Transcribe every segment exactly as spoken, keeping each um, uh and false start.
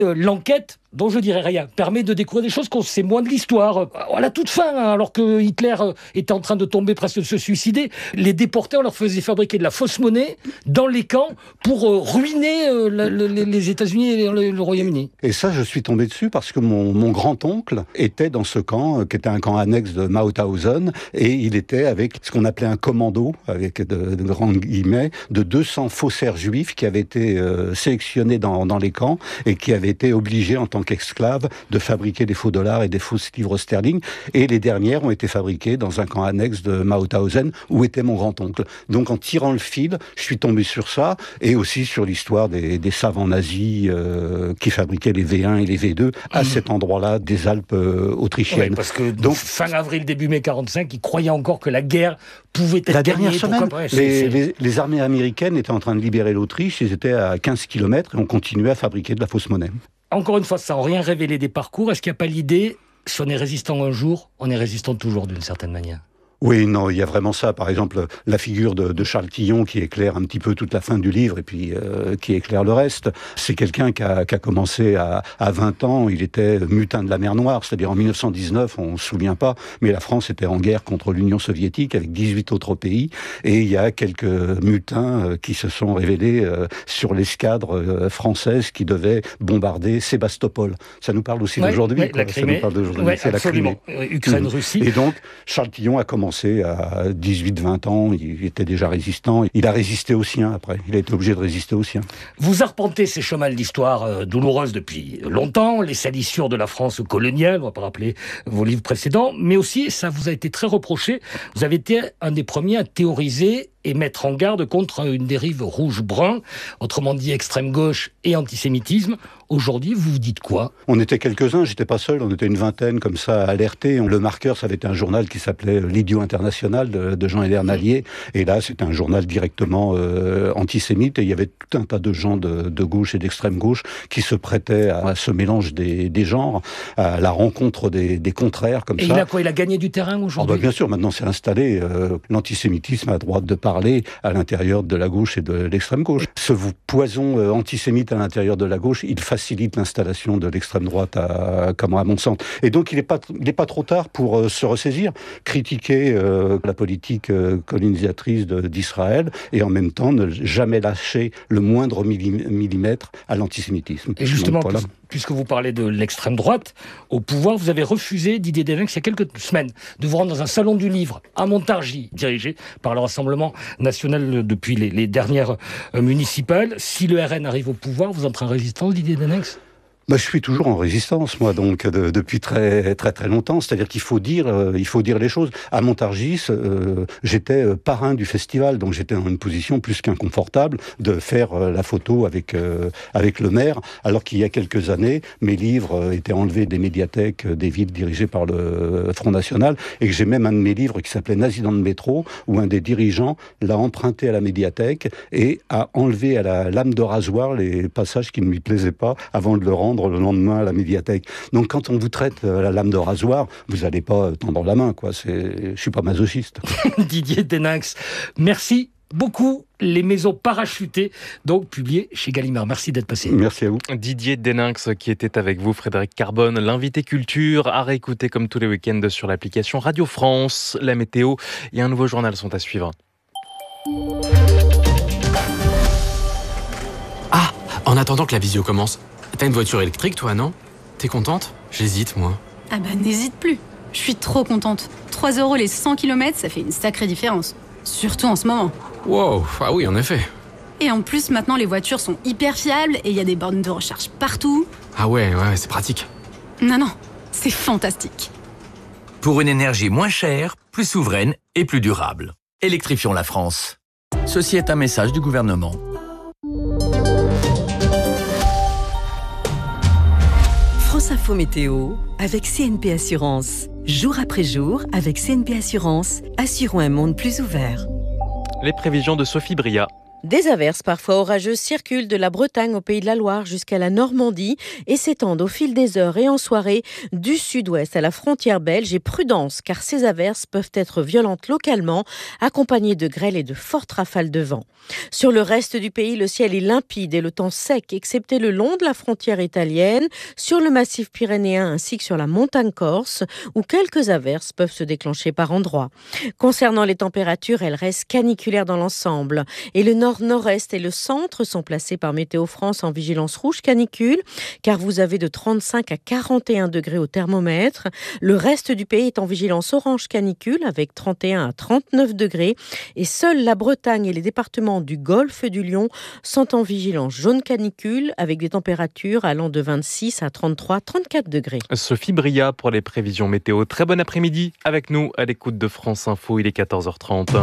Euh, l'enquête, dont je dirais rien, permet de découvrir des choses qu'on sait moins de l'histoire. À la toute fin, hein, alors que Hitler euh, était en train de tomber, presque de se suicider, les déportés, on leur faisait fabriquer de la fausse monnaie dans les camps pour euh, ruiner euh, la, le, les États-Unis et le, le Royaume-Uni. Et ça, je suis tombé dessus parce que mon, mon grand-oncle était dans ce camp, euh, qui était un camp annexe de Mauthausen, et il était avec ce qu'on appelait un commando, avec de, de grands guillemets, de deux cents faussaires juifs qui avaient été euh, sélectionnés dans, dans les camps et qui avaient été obligés en tant qu'esclaves de fabriquer des faux dollars et des fausses livres sterling. Et les dernières ont été fabriquées dans un camp annexe de Mauthausen où était mon grand-oncle. Donc en tirant le fil, je suis tombé sur ça et aussi sur l'histoire des, des savants nazis euh, qui fabriquaient les V un et les V deux à mmh. cet endroit-là des Alpes euh, autrichiennes. Oui, parce que donc fin avril, début mai quarante-cinq, ils croyaient encore que la guerre pouvait être la gagnée. dernière semaine, ouais, les, les, les armées américaines étaient en train de libérer l'Autriche, ils étaient à quinze kilomètres et on continuait à fabriquer de la fausse monnaie. Encore une fois, sans rien révéler des parcours, est-ce qu'il n'y a pas l'idée, si on est résistant un jour, on est résistant toujours d'une certaine manière ? Oui, non, il y a vraiment ça. Par exemple, la figure de, de Charles Tillon qui éclaire un petit peu toute la fin du livre et puis euh, qui éclaire le reste. C'est quelqu'un qui a, qui a commencé à, à vingt ans, il était mutin de la mer Noire, c'est-à-dire en mille neuf cent dix-neuf, on ne se souvient pas, mais la France était en guerre contre l'Union soviétique avec dix-huit autres pays et il y a quelques mutins euh, qui se sont révélés euh, sur l'escadre euh, française qui devait bombarder Sébastopol. Ça nous parle aussi ouais, d'aujourd'hui. Ouais, la Crimée. Ça nous parle d'aujourd'hui. Ouais, c'est absolument. la Crimée. Ukraine-Russie. Et donc, Charles Tillon a commencé à dix-huit vingt ans, il était déjà résistant. Il a résisté aux siens après. Il a été obligé de résister aux siens. Vous arpentez ces chemins de l'histoire euh, douloureuse depuis longtemps, les salissures de la France coloniale, on va pas rappeler vos livres précédents, mais aussi, ça vous a été très reproché, vous avez été un des premiers à théoriser et mettre en garde contre une dérive rouge-brun, autrement dit extrême-gauche et antisémitisme. Aujourd'hui, vous vous dites quoi ? On était quelques-uns, j'étais pas seul, on était une vingtaine comme ça alertés. Le Marqueur, ça avait été un journal qui s'appelait L'Idiot International de, de Jean-Hélène Allier. Et là, c'était un journal directement euh, antisémite. Et il y avait tout un tas de gens de, de gauche et d'extrême-gauche qui se prêtaient à, à ce mélange des, des genres, à la rencontre des, des contraires comme et ça. Et il a quoi ? Il a gagné du terrain aujourd'hui ? Oh bah bien sûr, maintenant c'est installé. Euh, l'antisémitisme a droit de parler à l'intérieur de la gauche et de l'extrême-gauche. Ce poison euh, antisémite à l'intérieur de la gauche, il facilite l'installation de l'extrême droite à, comme à mon sens. Et donc il n'est pas, il est pas trop tard pour euh, se ressaisir, critiquer euh, la politique euh, colonisatrice de, d'Israël et en même temps ne jamais lâcher le moindre millim- millimètre à l'antisémitisme. Et justement, donc, voilà. puis, puisque vous parlez de l'extrême droite, au pouvoir, vous avez refusé, Didier Delinx, il y a quelques semaines, de vous rendre dans un salon du livre à Montargis, dirigé par le Rassemblement national depuis les, les dernières euh, municipales. Si le R N arrive au pouvoir, vous entrez en résistance, Didier Delinx ? Bah, je suis toujours en résistance, moi, donc de, depuis très très très longtemps. C'est-à-dire qu'il faut dire, euh, il faut dire les choses. À Montargis, euh, j'étais euh, parrain du festival, donc j'étais dans une position plus qu'inconfortable de faire euh, la photo avec euh, avec le maire, alors qu'il y a quelques années, mes livres euh, étaient enlevés des médiathèques euh, des villes dirigées par le Front National, et que j'ai même un de mes livres qui s'appelait Nazi dans le métro, où un des dirigeants l'a emprunté à la médiathèque et a enlevé à la lame de rasoir les passages qui ne lui plaisaient pas avant de le rendre le lendemain à la médiathèque. Donc quand on vous traite à la lame de rasoir, vous n'allez pas tendre la main, quoi. C'est... Je suis pas masochiste. Didier Delinx, merci beaucoup. Les maisons parachutées, donc publiées chez Gallimard. Merci d'être passé. Merci à vous. Didier Delinx qui était avec vous, Frédéric Carbone, l'invité culture, à réécouter comme tous les week-ends sur l'application Radio France. La météo et un nouveau journal sont à suivre. Ah, en attendant que la visio commence, t'as une voiture électrique, toi, non ? T'es contente ? J'hésite, moi. Ah bah, n'hésite plus. Je suis trop contente. trois euros les cent kilomètres, ça fait une sacrée différence. Surtout en ce moment. Wow, ah oui, en effet. Et en plus, maintenant, les voitures sont hyper fiables et il y a des bornes de recharge partout. Ah ouais, ouais, c'est pratique. Non, non, c'est fantastique. Pour une énergie moins chère, plus souveraine et plus durable. Électrifions la France. Ceci est un message du gouvernement. France Info Météo avec C N P Assurance. Jour après jour, avec C N P Assurance, assurons un monde plus ouvert. Les prévisions de Sophie Bria. Des averses parfois orageuses circulent de la Bretagne au Pays de la Loire jusqu'à la Normandie et s'étendent au fil des heures et en soirée du sud-ouest à la frontière belge. Et prudence, car ces averses peuvent être violentes localement, accompagnées de grêle et de fortes rafales de vent. Sur le reste du pays, le ciel est limpide et le temps sec, excepté le long de la frontière italienne, sur le massif pyrénéen ainsi que sur la montagne corse, où quelques averses peuvent se déclencher par endroits. Concernant les températures, elles restent caniculaires dans l'ensemble. Et le nord nord-est et le centre sont placés par Météo France en vigilance rouge canicule, car vous avez de trente-cinq à quarante et un degrés au thermomètre. Le reste du pays est en vigilance orange canicule avec trente et un à trente-neuf degrés. Et seuls la Bretagne et les départements du Golfe du Lion sont en vigilance jaune canicule avec des températures allant de vingt-six à trente-trois à trente-quatre degrés. Sophie Bria pour les prévisions météo. Très bon après-midi avec nous à l'écoute de France Info. Il est quatorze heures trente.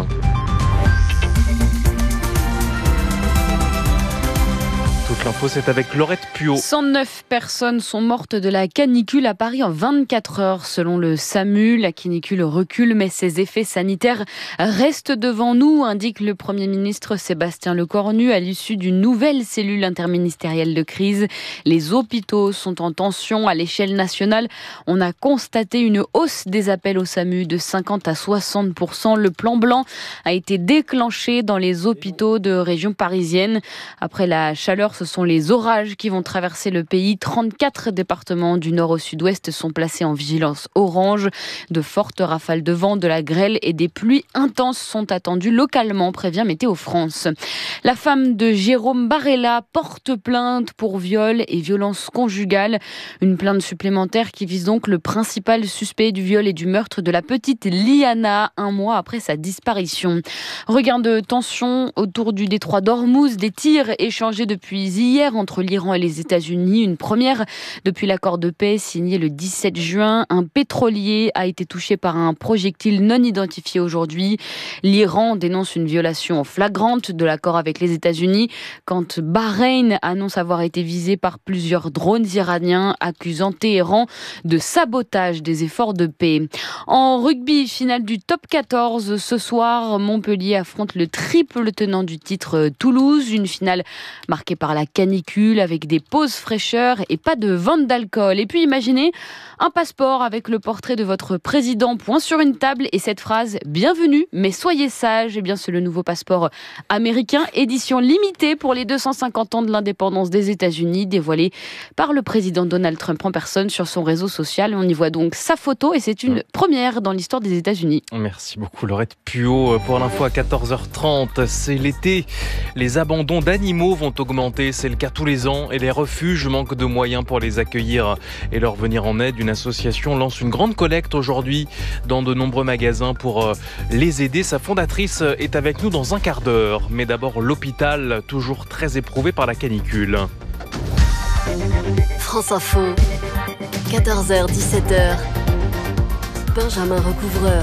Toute l'info, c'est avec Laurette Puot. cent neuf personnes sont mortes de la canicule à Paris en vingt-quatre heures. Selon le SAMU, la canicule recule, mais ses effets sanitaires restent devant nous, indique le Premier ministre Sébastien Lecornu à l'issue d'une nouvelle cellule interministérielle de crise. Les hôpitaux sont en tension à l'échelle nationale. On a constaté une hausse des appels au SAMU de cinquante à soixante pour cent. Le plan blanc a été déclenché dans les hôpitaux de région parisienne. Après la chaleur, ce sont les orages qui vont traverser le pays. trente-quatre départements du nord au sud-ouest sont placés en vigilance orange. De fortes rafales de vent, de la grêle et des pluies intenses sont attendues localement, prévient Météo France. La femme de Jérôme Barella porte plainte pour viol et violence conjugale. Une plainte supplémentaire qui vise donc le principal suspect du viol et du meurtre de la petite Liana, un mois après sa disparition. Regain de tension autour du détroit d'Ormuz, des tirs échangés depuis hier entre l'Iran et les États-Unis. Une première depuis l'accord de paix signé le dix-sept juin. Un pétrolier a été touché par un projectile non identifié aujourd'hui. L'Iran dénonce une violation flagrante de l'accord avec les États-Unis quand Bahreïn annonce avoir été visé par plusieurs drones iraniens, accusant Téhéran de sabotage des efforts de paix. En rugby, finale du top quatorze. Ce soir, Montpellier affronte le triple tenant du titre Toulouse. Une finale marquée par la canicule avec des pauses fraîcheur et pas de vente d'alcool. Et puis imaginez un passeport avec le portrait de votre président point sur une table et cette phrase « Bienvenue, mais soyez sages ». Eh bien, c'est le nouveau passeport américain, édition limitée pour les deux cent cinquante ans de l'indépendance des États-Unis, dévoilé par le président Donald Trump en personne sur son réseau social. On y voit donc sa photo et c'est une première dans l'histoire des États-Unis. Merci beaucoup Laurette Puot pour l'info à quatorze heures trente. C'est l'été. Les abandons d'animaux vont augmenter. C'est le cas tous les ans et les refuges manquent de moyens pour les accueillir et leur venir en aide. Une association lance une grande collecte aujourd'hui dans de nombreux magasins pour les aider. Sa fondatrice est avec nous dans un quart d'heure. Mais d'abord l'hôpital, toujours très éprouvé par la canicule. France Info, quatorze heures dix-sept heures. Benjamin Recouvreur.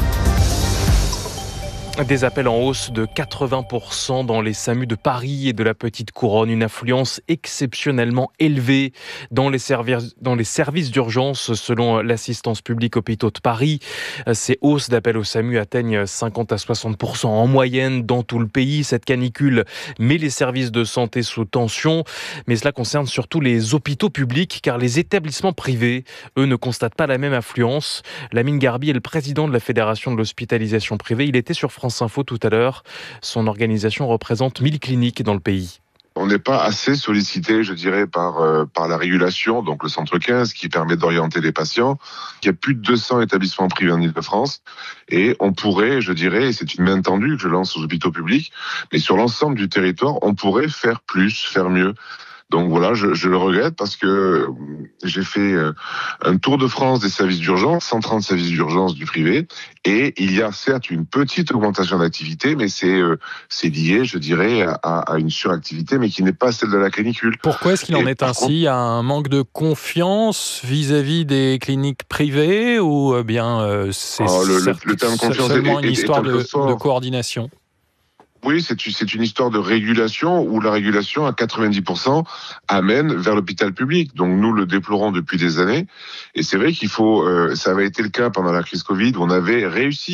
Des appels en hausse de quatre-vingts pour cent dans les SAMU de Paris et de la Petite Couronne. Une affluence exceptionnellement élevée dans les services, dans les services d'urgence selon l'assistance publique hôpitaux de Paris. Ces hausses d'appels au SAMU atteignent cinquante à soixante pour cent en moyenne dans tout le pays. Cette canicule met les services de santé sous tension. Mais cela concerne surtout les hôpitaux publics car les établissements privés, eux, ne constatent pas la même affluence. Lamine Garbi est le président de la Fédération de l'hospitalisation privée. Il était sur France Info tout à l'heure. Son organisation représente mille cliniques dans le pays. On n'est pas assez sollicité, je dirais, par euh, par la régulation, donc le centre quinze, qui permet d'orienter les patients. Il y a plus de deux cents établissements privés en Ile-de-France et on pourrait, je dirais, et c'est une main tendue que je lance aux hôpitaux publics, mais sur l'ensemble du territoire, on pourrait faire plus, faire mieux. Donc voilà, je, je le regrette parce que j'ai fait un tour de France des services d'urgence, cent trente services d'urgence du privé, et il y a certes une petite augmentation d'activité, mais c'est c'est lié, je dirais, à, à une suractivité, mais qui n'est pas celle de la canicule. Pourquoi est-ce qu'il en et est ainsi ? Contre... Il y a un manque de confiance vis-à-vis des cliniques privées ou bien euh, c'est oh, le, le, le terme confiance seulement est, une histoire est, est de, de coordination ? Oui, c'est, c'est une histoire de régulation où la régulation, à quatre-vingt-dix pour cent, amène vers l'hôpital public. Donc nous le déplorons depuis des années. Et c'est vrai qu'il faut, euh, ça avait été le cas pendant la crise Covid, où on avait réussi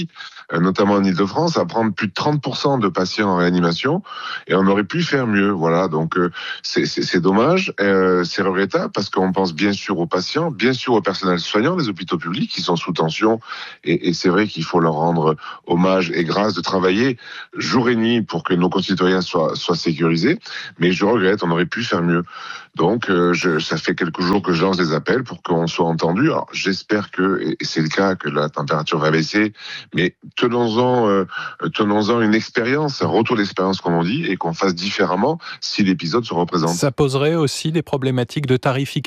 notamment en Ile-de-France, à prendre plus de trente pour cent de patients en réanimation, et on aurait pu faire mieux. Voilà, donc euh, c'est, c'est, c'est dommage, euh, c'est regrettable, parce qu'on pense bien sûr aux patients, bien sûr au personnel soignant des hôpitaux publics qui sont sous tension, et, et c'est vrai qu'il faut leur rendre hommage et grâce de travailler jour et nuit pour que nos concitoyens soient, soient sécurisés, mais je regrette, on aurait pu faire mieux. Donc, euh, je, ça fait quelques jours que je lance des appels pour qu'on soit entendu. Alors, j'espère que, et c'est le cas, que la température va baisser, mais tenons-en, euh, tenons-en une expérience, un retour d'expérience, comme on dit, et qu'on fasse différemment si l'épisode se représente. Ça poserait aussi des problématiques de tarification ?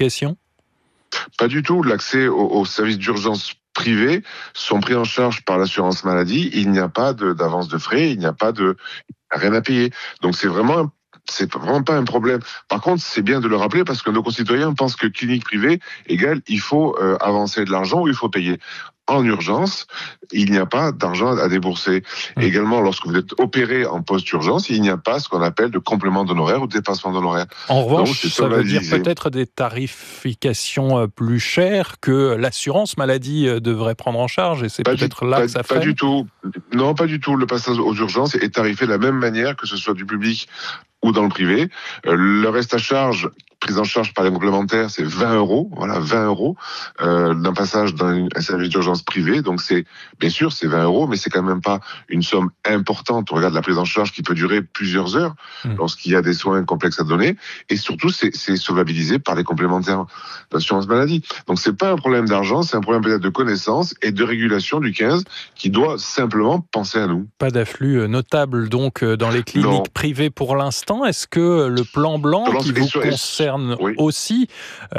Pas du tout. L'accès aux, aux services d'urgence privés sont pris en charge par l'assurance maladie. Il n'y a pas de, d'avance de frais, il n'y a pas de rien à payer. Donc, c'est vraiment un C'est vraiment pas un problème. Par contre, c'est bien de le rappeler parce que nos concitoyens pensent que clinique privée égale il faut euh, avancer de l'argent ou il faut payer. En urgence, il n'y a pas d'argent à débourser. Mmh. Également, lorsque vous êtes opéré en post-urgence, il n'y a pas ce qu'on appelle de complément d'honoraires ou de dépassement d'honoraires. En revanche, Donc, ça veut dire peut-être des tarifications plus chères que l'assurance maladie devrait prendre en charge, et c'est pas peut-être du, là pas, que ça fait. Pas du tout. Non, pas du tout. Le passage aux urgences est tarifé de la même manière que ce soit du public ou dans le privé. Euh, le reste à charge, prise en charge par les complémentaires, c'est vingt euros, voilà, vingt euros euh, d'un passage dans un service d'urgence privé. Donc c'est, bien sûr, c'est vingt euros, mais c'est quand même pas une somme importante. On regarde la prise en charge qui peut durer plusieurs heures mmh. lorsqu'il y a des soins complexes à donner, et surtout c'est, c'est solvabilisé par les complémentaires d'assurance maladie. Donc c'est pas un problème d'argent, c'est un problème peut-être de connaissance et de régulation du quinze qui doit simplement penser à nous. Pas d'afflux notable donc dans les cliniques non. privées pour l'instant. Est-ce que le plan blanc qui vous concerne oui. aussi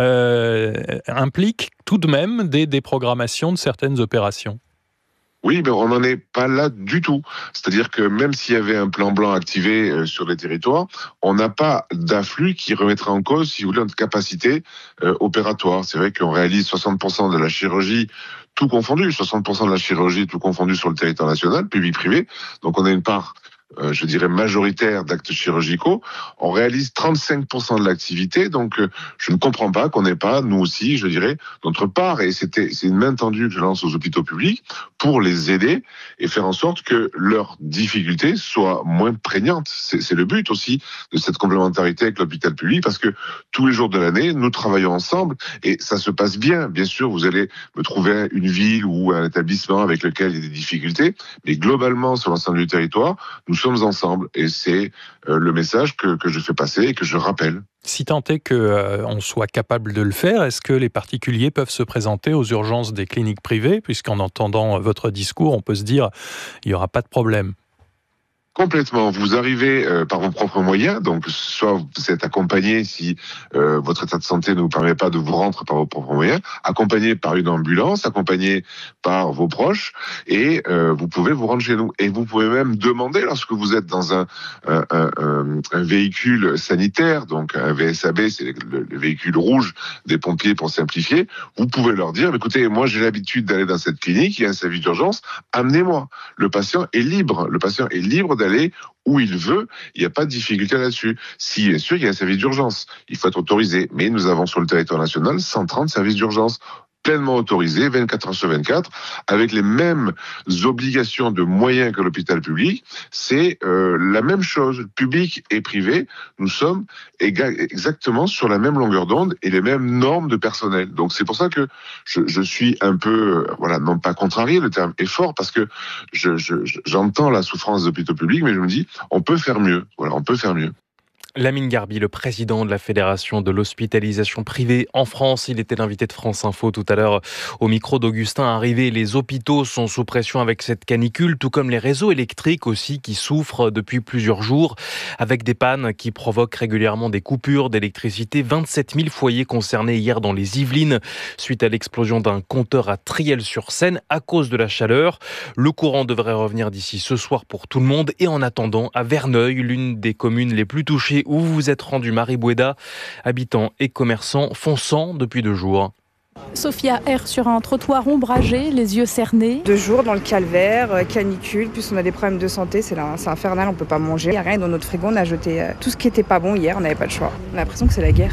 euh, implique tout de même des déprogrammations de certaines opérations ? Oui, mais on n'en est pas là du tout. C'est-à-dire que même s'il y avait un plan blanc activé euh, sur les territoires, on n'a pas d'afflux qui remettrait en cause, si vous voulez, notre capacité euh, opératoire. C'est vrai qu'on réalise soixante pour cent de la chirurgie tout confondu, soixante pour cent de la chirurgie tout confondu sur le territoire national, public-privé. Donc on a une part Euh, je dirais majoritaire d'actes chirurgicaux. On réalise trente-cinq pour cent de l'activité, donc euh, je ne comprends pas qu'on n'ait pas, nous aussi, je dirais, notre part, et c'était, c'est une main tendue que je lance aux hôpitaux publics pour les aider et faire en sorte que leurs difficultés soient moins prégnantes. C'est, c'est le but aussi de cette complémentarité avec l'hôpital public, parce que tous les jours de l'année, nous travaillons ensemble et ça se passe bien. Bien sûr, vous allez me trouver une ville ou un établissement avec lequel il y a des difficultés, mais globalement, sur l'ensemble du territoire, nous sommes ensemble, et c'est euh, le message que, que je fais passer et que je rappelle. Si tant est qu'on euh, soit capable de le faire, est-ce que les particuliers peuvent se présenter aux urgences des cliniques privées, puisqu'en entendant votre discours, on peut se dire il n'y aura pas de problème? Complètement. Vous arrivez euh, par vos propres moyens, donc soit vous êtes accompagné si euh, votre état de santé ne vous permet pas de vous rendre par vos propres moyens, accompagné par une ambulance, accompagné par vos proches, et euh, vous pouvez vous rendre chez nous. Et vous pouvez même demander, lorsque vous êtes dans un, un, un, un véhicule sanitaire, donc un V S A B, c'est le, le véhicule rouge des pompiers pour simplifier, vous pouvez leur dire, écoutez, moi j'ai l'habitude d'aller dans cette clinique, il y a un service d'urgence, amenez-moi. Le patient est libre, le patient est libre d'aller où il veut, il n'y a pas de difficulté là-dessus. Si, bien sûr, il y a un service d'urgence, il faut être autorisé, mais nous avons sur le territoire national cent trente services d'urgence pleinement autorisés, vingt-quatre heures sur vingt-quatre, avec les mêmes obligations de moyens que l'hôpital public. C'est euh, la même chose, public et privé, nous sommes éga- exactement sur la même longueur d'onde et les mêmes normes de personnel. Donc c'est pour ça que je, je suis un peu, euh, voilà, non pas contrarié, le terme est fort, parce que je, je, j'entends la souffrance des hôpitaux publics, mais je me dis, on peut faire mieux. Voilà, on peut faire mieux. Lamine Garbi, le président de la Fédération de l'hospitalisation privée en France. Il était l'invité de France Info tout à l'heure au micro d'Augustin Arrivé. Les hôpitaux sont sous pression avec cette canicule, tout comme les réseaux électriques aussi qui souffrent depuis plusieurs jours avec des pannes qui provoquent régulièrement des coupures d'électricité. vingt-sept mille foyers concernés hier dans les Yvelines suite à l'explosion d'un compteur à Triel-sur-Seine à cause de la chaleur. Le courant devrait revenir d'ici ce soir pour tout le monde, et en attendant, à Verneuil, l'une des communes les plus touchées où vous vous êtes rendu, Marie Boueda, habitants et commerçants fonçant depuis deux jours. Sophia erre sur un trottoir ombragé, les yeux cernés. Deux jours dans le calvaire, canicule, plus on a des problèmes de santé, c'est, là, c'est infernal, on peut pas manger. Il n'y a rien dans notre frigo, on a jeté tout ce qui était pas bon hier, on n'avait pas le choix. On a l'impression que c'est la guerre.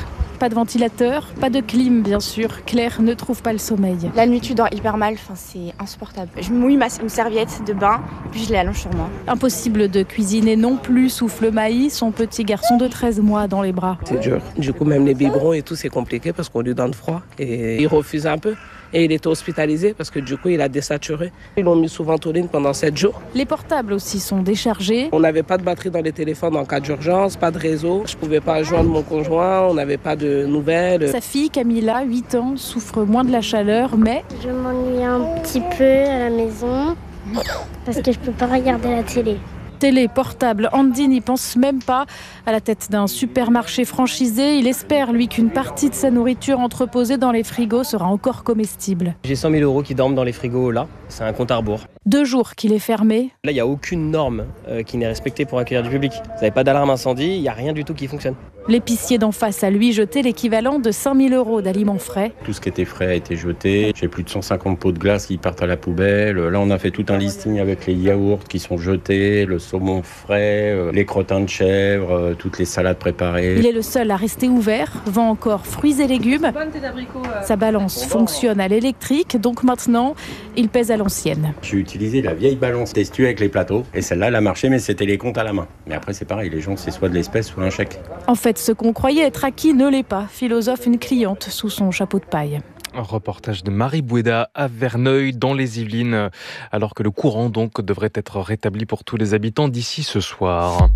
pas de ventilateur, pas de clim bien sûr. Claire ne trouve pas le sommeil. La nuit, tu dors hyper mal, enfin, c'est insupportable. Je mouille ma, une serviette de bain, puis je l'allonge sur moi. Impossible de cuisiner non plus, souffle Maï, son petit garçon de treize mois dans les bras. C'est dur. Du coup, même les biberons et tout, c'est compliqué parce qu'on lui donne froid. Et il refuse un peu. Et il était hospitalisé parce que du coup, il a désaturé. Ils l'ont mis sous ventoline pendant sept jours. Les portables aussi sont déchargés. On n'avait pas de batterie dans les téléphones en cas d'urgence, pas de réseau. Je ne pouvais pas joindre mon conjoint, on n'avait pas de nouvelles. Sa fille, Camilla, huit ans, souffre moins de la chaleur, mais... Je m'ennuie un petit peu à la maison parce que je ne peux pas regarder la télé. Télé, portable, Andy n'y pense même pas. À la tête d'un supermarché franchisé, il espère, lui, qu'une partie de sa nourriture entreposée dans les frigos sera encore comestible. J'ai cent mille euros qui dorment dans les frigos là, c'est un compte à rebours. Deux jours qu'il est fermé. Là, il n'y a aucune norme euh, qui n'est respectée pour accueillir du public. Vous n'avez pas d'alarme incendie, il n'y a rien du tout qui fonctionne. L'épicier d'en face a lui jeté l'équivalent de cinq mille euros d'aliments frais. Tout ce qui était frais a été jeté. J'ai plus de cent cinquante pots de glace qui partent à la poubelle. Là, on a fait tout un listing avec les yaourts qui sont jetés, le saumon frais, les crottins de chèvre, toutes les salades préparées. Il est le seul à rester ouvert, vend encore fruits et légumes. Sa balance fonctionne à l'électrique, donc maintenant, il pèse à l'ancienne. J'ai utilisé la vieille balance testueux avec les plateaux. Et celle-là, elle a marché, mais c'était les comptes à la main. Mais après, c'est pareil, les gens, c'est soit de l'espèce, soit un chèque. En fait, ce qu'on croyait être acquis ne l'est pas, philosophe une cliente sous son chapeau de paille. Un reportage de Marie Bouéda à Verneuil dans les Yvelines, alors que le courant donc devrait être rétabli pour tous les habitants d'ici ce soir.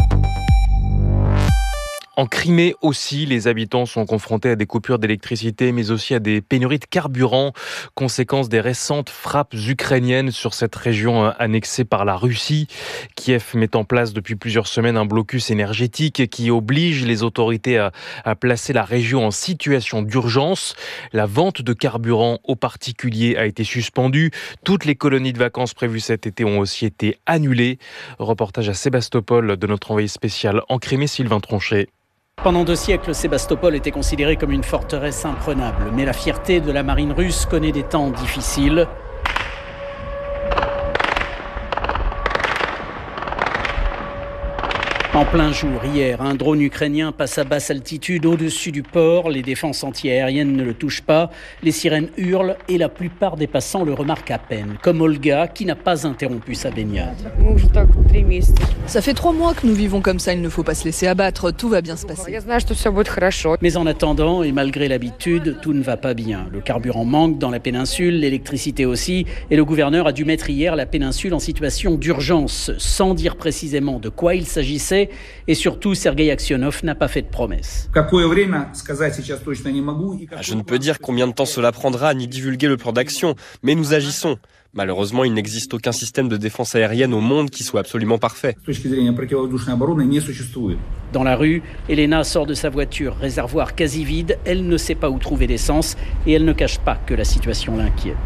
En Crimée aussi, les habitants sont confrontés à des coupures d'électricité, mais aussi à des pénuries de carburant, conséquence des récentes frappes ukrainiennes sur cette région annexée par la Russie. Kiev met en place depuis plusieurs semaines un blocus énergétique qui oblige les autorités à, à placer la région en situation d'urgence. La vente de carburant aux particuliers a été suspendue. Toutes les colonies de vacances prévues cet été ont aussi été annulées. Reportage à Sébastopol de notre envoyé spécial en Crimée, Sylvain Tronchet. Pendant deux siècles, Sébastopol était considérée comme une forteresse imprenable. Mais la fierté de la marine russe connaît des temps difficiles. En plein jour, hier, un drone ukrainien passe à basse altitude au-dessus du port. Les défenses antiaériennes ne le touchent pas. Les sirènes hurlent et la plupart des passants le remarquent à peine. Comme Olga, qui n'a pas interrompu sa baignade. Ça fait trois mois que nous vivons comme ça, il ne faut pas se laisser abattre, tout va bien se passer. Mais en attendant, et malgré l'habitude, tout ne va pas bien. Le carburant manque dans la péninsule, l'électricité aussi, et le gouverneur a dû mettre hier la péninsule en situation d'urgence, sans dire précisément de quoi il s'agissait. Et surtout, Sergueï Aksionov n'a pas fait de promesse. Je ne peux dire combien de temps cela prendra, ni divulguer le plan d'action, mais nous agissons. Malheureusement, il n'existe aucun système de défense aérienne au monde qui soit absolument parfait. Dans la rue, Elena sort de sa voiture, réservoir quasi vide. Elle ne sait pas où trouver l'essence et elle ne cache pas que la situation l'inquiète.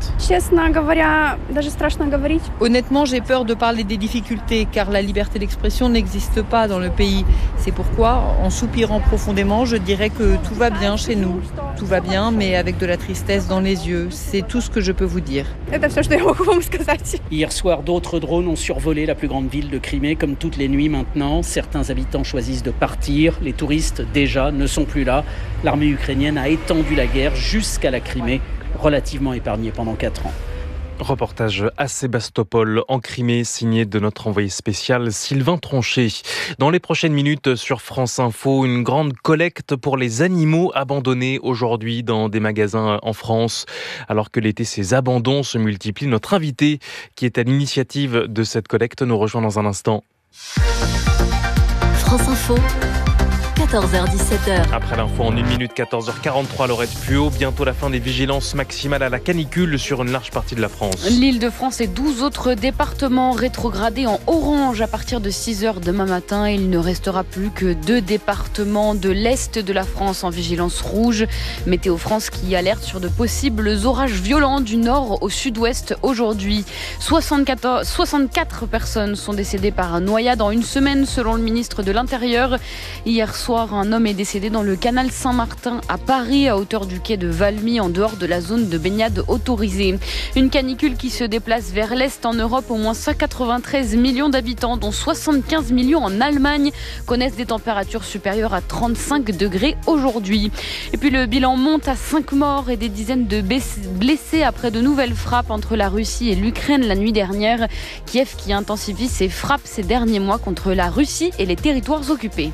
Honnêtement, j'ai peur de parler des difficultés car la liberté d'expression n'existe pas dans le pays. C'est pourquoi, en soupirant profondément, je dirais que tout va bien chez nous. Tout va bien, mais avec de la tristesse dans les yeux. C'est tout ce que je peux vous dire. Hier soir, d'autres drones ont survolé la plus grande ville de Crimée, comme toutes les nuits maintenant. Certains habitants choisissent de partir. Les touristes, déjà, ne sont plus là. L'armée ukrainienne a étendu la guerre jusqu'à la Crimée, relativement épargnée pendant quatre ans. Reportage à Sébastopol en Crimée, signé de notre envoyé spécial Sylvain Tronchet. Dans les prochaines minutes sur France Info, une grande collecte pour les animaux abandonnés aujourd'hui dans des magasins en France. Alors que l'été, ces abandons se multiplient. Notre invité, qui est à l'initiative de cette collecte, nous rejoint dans un instant. France Info. quatorze heures dix-sept heures. Après l'info en une minute, quatorze heures quarante-trois, Laurette Puot. Bientôt la fin des vigilances maximales à la canicule sur une large partie de la France. L'Île-de-France et douze autres départements rétrogradés en orange à partir de six heures demain matin. Il ne restera plus que deux départements de l'Est de la France en vigilance rouge. Météo France qui alerte sur de possibles orages violents du nord au sud-ouest aujourd'hui. soixante-quatorze, soixante-quatre personnes sont décédées par noyade en une semaine selon le ministre de l'Intérieur. Hier soir, soir, un homme est décédé dans le canal Saint-Martin à Paris, à hauteur du quai de Valmy, en dehors de la zone de baignade autorisée. Une canicule qui se déplace vers l'Est en Europe. Au moins cent quatre-vingt-treize millions d'habitants, dont soixante-quinze millions en Allemagne, connaissent des températures supérieures à trente-cinq degrés aujourd'hui. Et puis le bilan monte à cinq morts et des dizaines de blessés après de nouvelles frappes entre la Russie et l'Ukraine la nuit dernière. Kiev qui intensifie ses frappes ces derniers mois contre la Russie et les territoires occupés.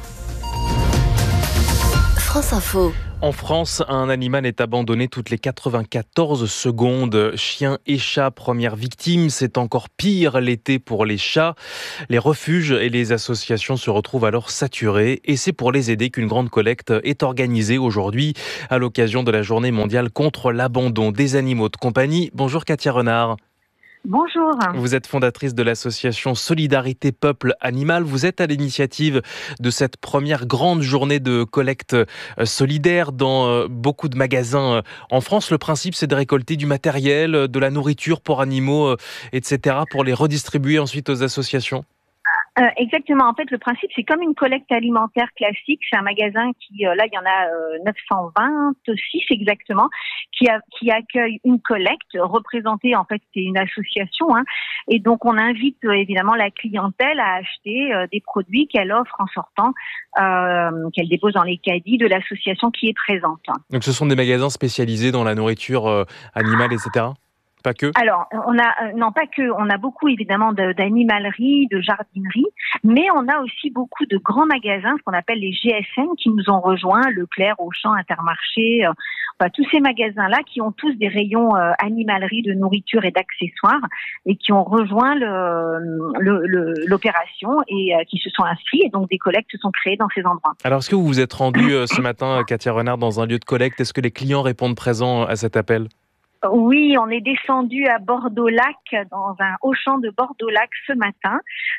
France Info. En France, un animal est abandonné toutes les quatre-vingt-quatorze secondes. Chien et chat, première victime. C'est encore pire l'été pour les chats. Les refuges et les associations se retrouvent alors saturés. Et c'est pour les aider qu'une grande collecte est organisée aujourd'hui à l'occasion de la journée mondiale contre l'abandon des animaux de compagnie. Bonjour Katia Renard. Bonjour. Vous êtes fondatrice de l'association Solidarité Peuple Animal. Vous êtes à l'initiative de cette première grande journée de collecte solidaire dans beaucoup de magasins en France. Le principe, c'est de récolter du matériel, de la nourriture pour animaux, et cetera, pour les redistribuer ensuite aux associations. Euh, exactement. En fait, le principe, c'est comme une collecte alimentaire classique. C'est un magasin qui, euh, là, il y en a euh, neuf cent vingt-six exactement, qui, a, qui accueille une collecte représentée. En fait, c'est une association, hein, et donc on invite euh, évidemment la clientèle à acheter euh, des produits qu'elle offre en sortant, euh, qu'elle dépose dans les caddies de l'association qui est présente. Donc, ce sont des magasins spécialisés dans la nourriture euh, animale, et cetera. Pas que. Alors, on a, non, pas que. On a beaucoup, évidemment, de, d'animalerie, de jardinerie, mais on a aussi beaucoup de grands magasins, ce qu'on appelle les G S N, qui nous ont rejoints, Leclerc, Auchan, Intermarché, euh, enfin, tous ces magasins-là qui ont tous des rayons euh, animalerie, de nourriture et d'accessoires, et qui ont rejoint le, le, le, l'opération et euh, qui se sont inscrits, et donc des collectes se sont créées dans ces endroits. Alors, est-ce que vous vous êtes rendu euh, ce matin, Katia Renard, dans un lieu de collecte? Est-ce que les clients répondent présents à cet appel? Oui, on est descendu à Bordeaux-Lac, dans un Auchan de Bordeaux-Lac ce matin.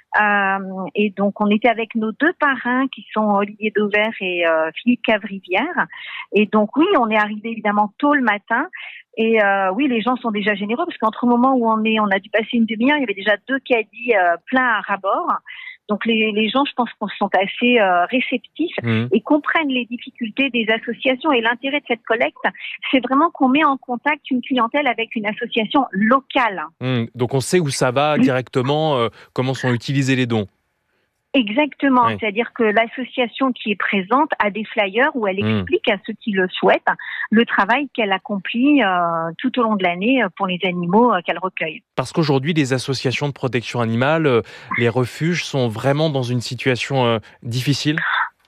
Euh, et donc, on était avec nos deux parrains qui sont Olivier Dauvert et euh, Philippe Cavrivière. Et donc, oui, on est arrivé évidemment tôt le matin. Et euh, oui, les gens sont déjà généreux parce qu'entre le moment où on est, on a dû passer une demi-heure, il y avait déjà deux caddies euh, pleins à ras-bord. Donc les, les gens, je pense qu'on sont assez euh, réceptifs mmh. et comprennent les difficultés des associations. Et l'intérêt de cette collecte, c'est vraiment qu'on met en contact une clientèle avec une association locale. Mmh. Donc on sait où ça va directement, euh, comment sont utilisés les dons. Exactement, oui. C'est-à-dire que l'association qui est présente a des flyers où elle explique mmh. à ceux qui le souhaitent le travail qu'elle accomplit euh, tout au long de l'année pour les animaux euh, qu'elle recueille. Parce qu'aujourd'hui, les associations de protection animale, euh, les refuges sont vraiment dans une situation euh, difficile.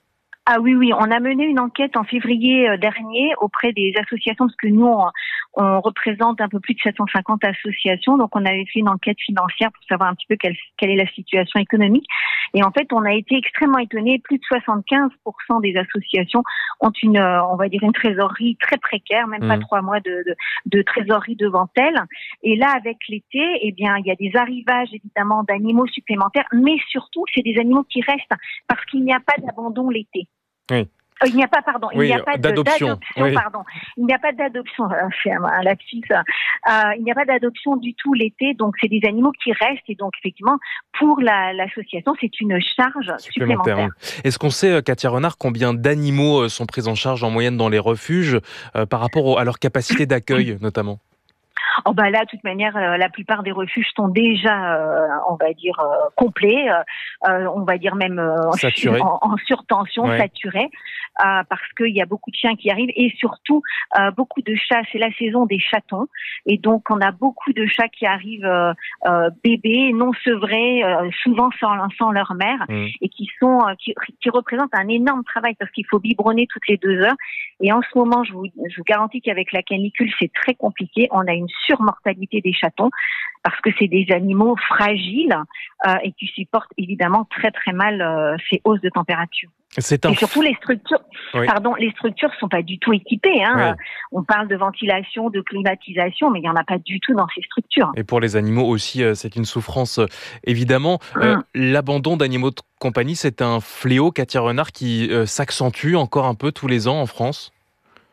Ah oui, oui, on a mené une enquête en février dernier auprès des associations, parce que nous, on, on représente un peu plus de sept cent cinquante associations, donc on avait fait une enquête financière pour savoir un petit peu quelle, quelle est la situation économique. Et en fait, on a été extrêmement étonnés, plus de soixante-quinze pour cent des associations ont une, on va dire, une trésorerie très précaire, même mmh. pas trois mois de, de, de trésorerie devant elles. Et là, avec l'été, eh bien, il y a des arrivages, évidemment, d'animaux supplémentaires, mais surtout, c'est des animaux qui restent parce qu'il n'y a pas d'abandon l'été. Oui. Il n'y a pas, pardon, il oui, n'y a pas d'adoption. d'adoption, oui. pardon. Il n'y a pas d'adoption, c'est un lapsus. Euh, il n'y a pas d'adoption du tout l'été, donc c'est des animaux qui restent et donc effectivement pour la, l'association c'est une charge supplémentaire. supplémentaire. Est-ce qu'on sait, Katia Renard, combien d'animaux sont pris en charge en moyenne dans les refuges euh, par rapport au, à leur capacité d'accueil notamment? Oh bah là, de toute manière, euh, la plupart des refuges sont déjà, euh, on va dire, euh, complets, euh, on va dire même euh, en, en surtension, ouais. saturés, euh, parce qu'il y a beaucoup de chiens qui arrivent et surtout euh, beaucoup de chats. C'est la saison des chatons et donc on a beaucoup de chats qui arrivent euh, euh, bébés, non sevrés, euh, souvent sans, sans leur mère mmh. et qui sont, euh, qui, qui représentent un énorme travail parce qu'il faut biberonner toutes les deux heures. Et en ce moment, je vous, je vous garantis qu'avec la canicule, c'est très compliqué. On a une surmortalité des chatons parce que c'est des animaux fragiles euh, et qui supportent évidemment très très mal euh, ces hausses de température. C'est un... Et surtout les structures, oui. pardon, les structures sont pas du tout équipées. Hein. Oui. On parle de ventilation, de climatisation, mais il y en a pas du tout dans ces structures. Et pour les animaux aussi, c'est une souffrance évidemment. Mmh. Euh, l'abandon d'animaux de compagnie, c'est un fléau, Katia Renard, qui euh, s'accentue encore un peu tous les ans en France.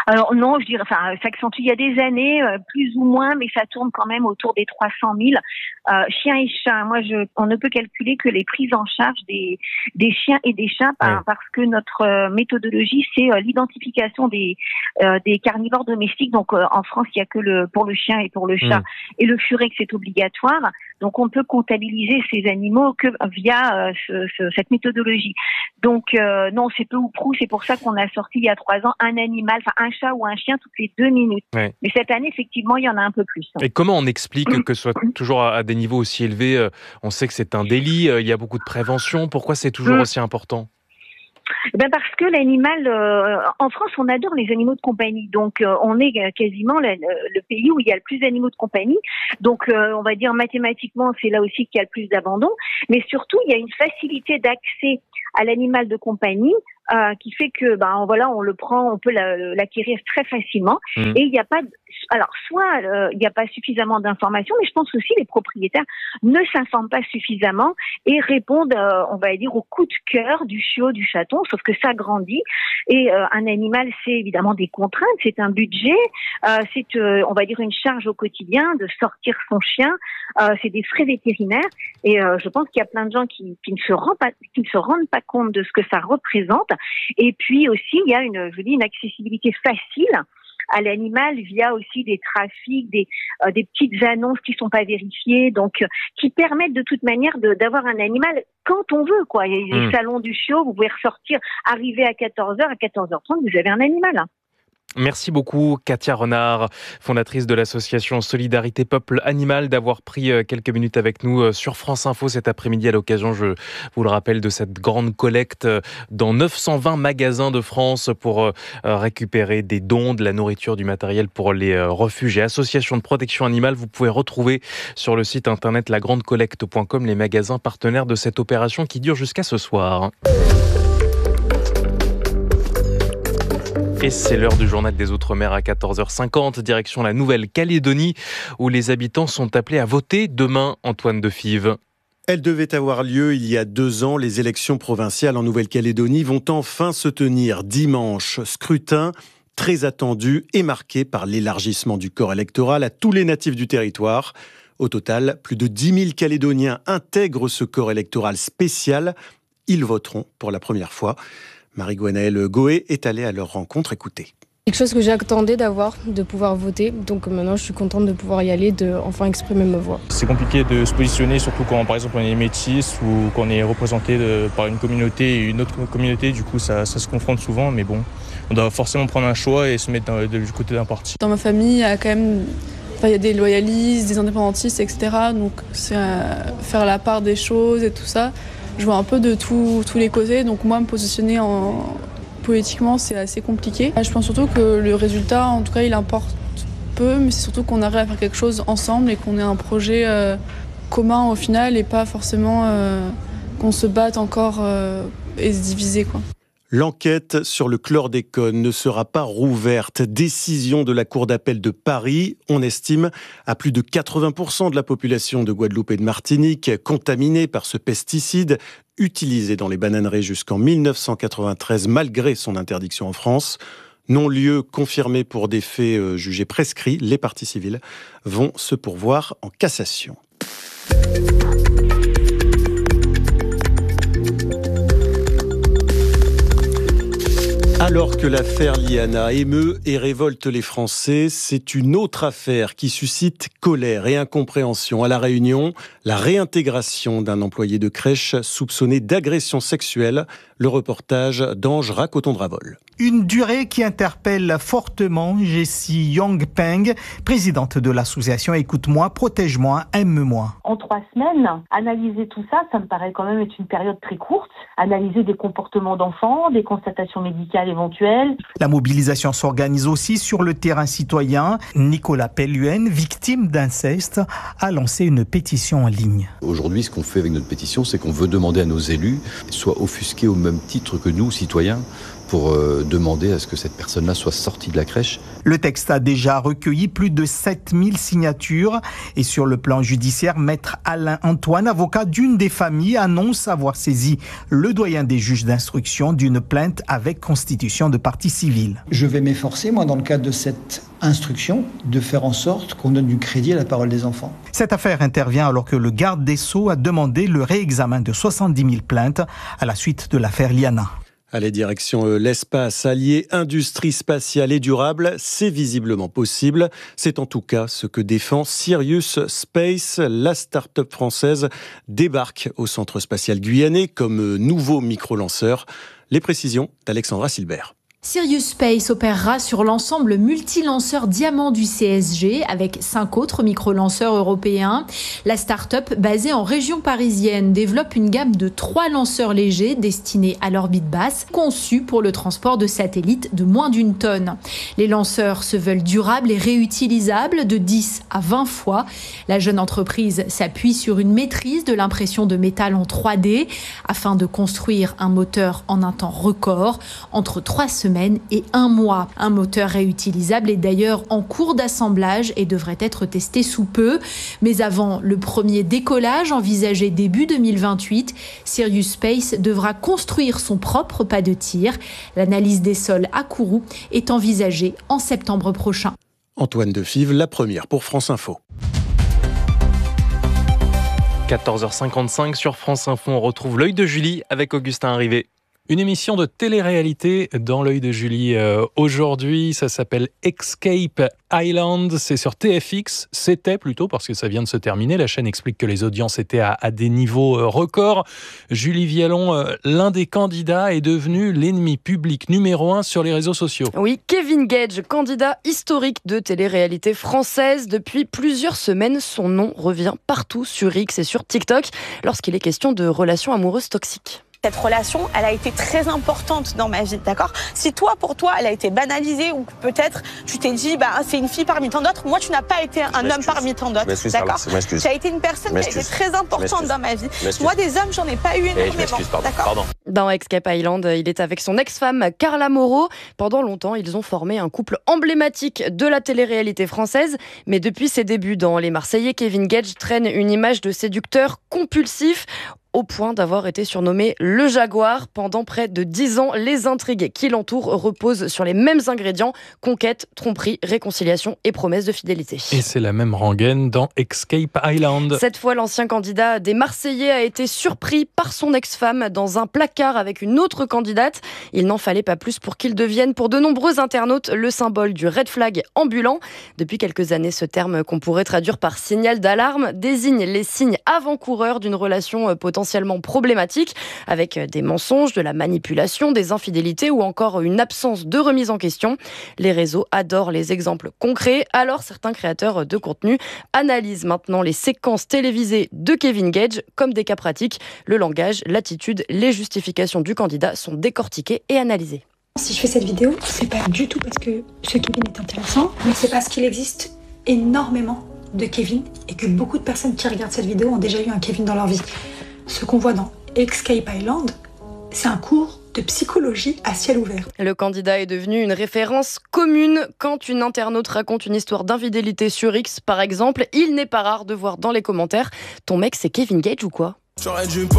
Alors non, je dirais, enfin, ça accentue il y a des années, euh, plus ou moins, mais ça tourne quand même autour des trois cent mille. Euh, chiens et chats, moi, je, on ne peut calculer que les prises en charge des, des chiens et des chats par, ouais. parce que notre euh, méthodologie, c'est euh, l'identification des, euh, des carnivores domestiques. Donc euh, en France, il y a que le pour le chien et pour le chat, mmh. et le furex c'est obligatoire. Donc on peut comptabiliser ces animaux que via euh, ce, ce, cette méthodologie. Donc euh, non, c'est peu ou prou. C'est pour ça qu'on a sorti il y a trois ans un animal, enfin un chat ou un chien toutes les deux minutes. Ouais. Mais cette année, effectivement, il y en a un peu plus. Et comment on explique que ce soit toujours à des niveaux aussi élevés? On sait que c'est un délit, il y a beaucoup de prévention. Pourquoi c'est toujours mmh. aussi important? Ben parce que l'animal, euh, en France, on adore les animaux de compagnie. Donc, euh, on est quasiment le, le pays où il y a le plus d'animaux de compagnie. Donc, euh, on va dire mathématiquement, c'est là aussi qu'il y a le plus d'abandon. Mais surtout, il y a une facilité d'accès à l'animal de compagnie euh, qui fait que, ben voilà, on le prend, on peut l'acquérir très facilement. Mmh. Et il n'y a pas, de, alors soit euh, il n'y a pas suffisamment d'informations, mais je pense aussi les propriétaires ne s'informent pas suffisamment et répondent, euh, on va dire, au coup de cœur du chiot, du chaton, sauf que ça grandit. Et euh, un animal, c'est évidemment des contraintes, c'est un budget, euh, c'est, euh, on va dire, une charge au quotidien de sortir son chien, euh, c'est des frais vétérinaires. Et euh, je pense qu'il y a plein de gens qui, qui ne se rendent pas, qui ne se rendent pas compte de ce que ça représente. Et puis aussi, il y a une, je dis, une accessibilité facile à l'animal via aussi des trafics, des, euh, des petites annonces qui sont pas vérifiées, donc euh, qui permettent de toute manière de, d'avoir un animal quand on veut, quoi. Il y a les mmh. salons du chiot, vous pouvez ressortir, arriver à quatorze heures, à quatorze heures trente, vous avez un animal. Hein. Merci beaucoup Katia Renard, fondatrice de l'association Solidarité Peuple Animal, d'avoir pris quelques minutes avec nous sur France Info cet après-midi à l'occasion, je vous le rappelle, de cette grande collecte dans neuf cent vingt magasins de France pour récupérer des dons, de la nourriture, du matériel pour les refuges et associations de protection animale. Vous pouvez retrouver sur le site internet la grande collecte point com les magasins partenaires de cette opération qui dure jusqu'à ce soir. Et c'est l'heure du journal des Outre-mer à quatorze heures cinquante, direction la Nouvelle-Calédonie, où les habitants sont appelés à voter demain, Antoine Defive. Elles devaient avoir lieu il y a deux ans. Les élections provinciales en Nouvelle-Calédonie vont enfin se tenir dimanche. Scrutin très attendu et marqué par l'élargissement du corps électoral à tous les natifs du territoire. Au total, plus de dix mille Calédoniens intègrent ce corps électoral spécial. Ils voteront pour la première fois. Marie-Gwenaëlle Goé est allée à leur rencontre. Écoutez. Quelque chose que j'attendais d'avoir, de pouvoir voter. Donc maintenant, je suis contente de pouvoir y aller, de enfin exprimer ma voix. C'est compliqué de se positionner, surtout quand, par exemple, on est métis ou qu'on est représenté de, par une communauté et une autre communauté. Du coup, ça, ça se confronte souvent, mais bon, on doit forcément prendre un choix et se mettre dans, du côté d'un parti. Dans ma famille, il y a quand même, enfin, il y a des loyalistes, des indépendantistes, et cetera. Donc c'est euh, faire la part des choses et tout ça. Je vois un peu de tout, tous les côtés, donc moi, me positionner en... politiquement, c'est assez compliqué. Je pense surtout que le résultat, en tout cas, il importe peu, mais c'est surtout qu'on arrive à faire quelque chose ensemble et qu'on ait un projet euh, commun au final et pas forcément euh, qu'on se batte encore euh, et se diviser, quoi. L'enquête sur le chlordécone ne sera pas rouverte. Décision de la Cour d'appel de Paris. On estime à plus de quatre-vingts pour cent de la population de Guadeloupe et de Martinique contaminée par ce pesticide utilisé dans les bananeraies jusqu'en mille neuf cent quatre-vingt-treize malgré son interdiction en France. Non-lieu confirmé pour des faits jugés prescrits, les parties civiles vont se pourvoir en cassation. Alors que l'affaire Liana émeut et révolte les Français, c'est une autre affaire qui suscite colère et incompréhension. À La Réunion, la réintégration d'un employé de crèche soupçonné d'agression sexuelle. Le reportage d'Ange Racoton-Dravol. Une durée qui interpelle fortement Jessie Yongpeng, présidente de l'association Écoute-moi, protège-moi, aime-moi. En trois semaines, analyser tout ça, ça me paraît quand même être une période très courte. Analyser des comportements d'enfants, des constatations médicales éventuelles. La mobilisation s'organise aussi sur le terrain citoyen. Nicolas Pelluen, victime d'inceste, a lancé une pétition en ligne. Aujourd'hui, ce qu'on fait avec notre pétition, c'est qu'on veut demander à nos élus, soient offusqués au même titre que nous, citoyens, pour euh, demander à ce que cette personne-là soit sortie de la crèche. Le texte a déjà recueilli plus de sept mille signatures et sur le plan judiciaire, maître Alain Antoine, avocat d'une des familles, annonce avoir saisi le doyen des juges d'instruction d'une plainte avec constitution de partie civile. Je vais m'efforcer, moi, dans le cadre de cette instruction, de faire en sorte qu'on donne du crédit à la parole des enfants. Cette affaire intervient alors que le garde des Sceaux a demandé le réexamen de soixante-dix mille plaintes à la suite de l'affaire Liana. Allez, direction l'espace, allier industrie spatiale et durable, c'est visiblement possible. C'est en tout cas ce que défend Sirius Space. La start-up française débarque au centre spatial guyanais comme nouveau micro-lanceur. Les précisions d'Alexandra Silbert. Sirius Space opérera sur l'ensemble multi-lanceur Diamant du C S G avec cinq autres micro-lanceurs européens. La start-up, basée en région parisienne, développe une gamme de trois lanceurs légers destinés à l'orbite basse, conçus pour le transport de satellites de moins d'une tonne. Les lanceurs se veulent durables et réutilisables de dix à vingt fois. La jeune entreprise s'appuie sur une maîtrise de l'impression de métal en trois D afin de construire un moteur en un temps record, entre trois semaines et un mois. Un moteur réutilisable est d'ailleurs en cours d'assemblage et devrait être testé sous peu. Mais avant le premier décollage envisagé début deux mille vingt-huit, Sirius Space devra construire son propre pas de tir. L'analyse des sols à Kourou est envisagée en septembre prochain. Antoine Defive, la première pour France Info. quatorze heures cinquante-cinq sur France Info, on retrouve l'œil de Julie avec Augustin Arrivé. Une émission de télé-réalité dans l'œil de Julie euh, aujourd'hui, ça s'appelle Escape Island, c'est sur T F X, c'était plutôt parce que ça vient de se terminer, la chaîne explique que les audiences étaient à, à des niveaux euh, records. Julie Vialon, euh, l'un des candidats est devenu l'ennemi public numéro un sur les réseaux sociaux. Oui, Kevin Gage, candidat historique de télé-réalité française. Depuis plusieurs semaines, son nom revient partout sur X et sur TikTok lorsqu'il est question de relations amoureuses toxiques. Cette relation, elle a été très importante dans ma vie, d'accord ? Si toi, pour toi, elle a été banalisée ou peut-être tu t'es dit, bah, c'est une fille parmi tant d'autres, moi, tu n'as pas été un homme parmi tant d'autres, d'accord ? Tu as été une personne qui a été très importante dans ma vie. Moi, des hommes, j'en ai pas eu énormément, d'accord ? Dans Escape Island, il est avec son ex-femme Carla Moreau. Pendant longtemps, ils ont formé un couple emblématique de la télé-réalité française. Mais depuis ses débuts dans Les Marseillais, Kevin Gage traîne une image de séducteur compulsif, au point d'avoir été surnommé le Jaguar. Pendant près de dix ans, les intrigues qui l'entourent reposent sur les mêmes ingrédients: conquête, tromperie, réconciliation et promesse de fidélité. Et c'est la même rengaine dans Escape Island. Cette fois, l'ancien candidat des Marseillais a été surpris par son ex-femme dans un placard avec une autre candidate. Il n'en fallait pas plus pour qu'il devienne, pour de nombreux internautes, le symbole du red flag ambulant. Depuis quelques années, ce terme qu'on pourrait traduire par signal d'alarme désigne les signes avant-coureurs d'une relation potentielle problématique, avec des mensonges, de la manipulation, des infidélités ou encore une absence de remise en question. Les réseaux adorent les exemples concrets, alors certains créateurs de contenu analysent maintenant les séquences télévisées de Kevin Gage comme des cas pratiques. Le langage, l'attitude, les justifications du candidat sont décortiquées et analysées. Si je fais cette vidéo, c'est pas du tout parce que ce Kevin est intéressant, mais c'est parce qu'il existe énormément de Kevin et que beaucoup de personnes qui regardent cette vidéo ont déjà eu un Kevin dans leur vie. Ce qu'on voit dans Escape Island, c'est un cours de psychologie à ciel ouvert. Le candidat est devenu une référence commune. Quand une internaute raconte une histoire d'infidélité sur X, par exemple, il n'est pas rare de voir dans les commentaires « Ton mec, c'est Kevin Gage ou quoi ?»